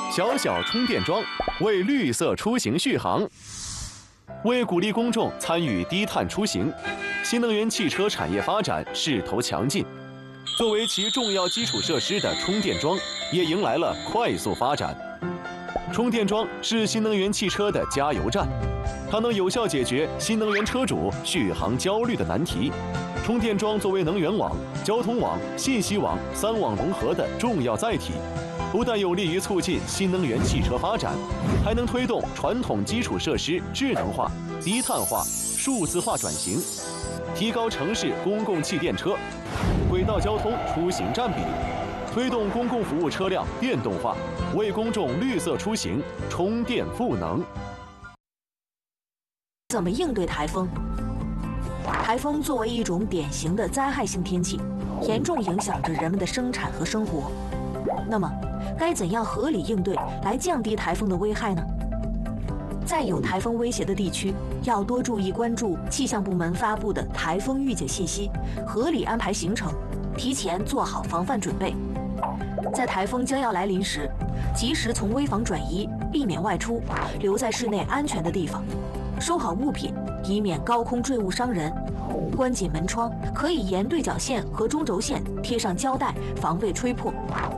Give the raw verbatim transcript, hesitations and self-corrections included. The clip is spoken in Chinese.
小小充电桩为绿色出行续航。为鼓励公众参与低碳出行，新能源汽车产业发展势头强劲。作为其重要基础设施的充电桩，也迎来了快速发展。充电桩是新能源汽车的加油站，它能有效解决新能源车主续航焦虑的难题。充电桩作为能源网、交通网、信息网三网融合的重要载体，不但有利于促进新能源汽车发展，还能推动传统基础设施智能化、低碳化、数字化转型，提高城市公共汽电车、轨道交通出行占比，推动公共服务车辆电动化，为公众绿色出行充电赋能。 怎么应对台风？台风作为一种典型的灾害性天气，严重影响着人们的生产和生活。那么，该怎样合理应对来降低台风的危害呢？在有台风威胁的地区，要多注意关注气象部门发布的台风预警信息，合理安排行程，提前做好防范准备。在台风将要来临时，及时从危房转移，避免外出，留在室内安全的地方，收好物品，以免高空坠物伤人。关紧门窗，可以沿对角线和中轴线贴上胶带，防备吹破。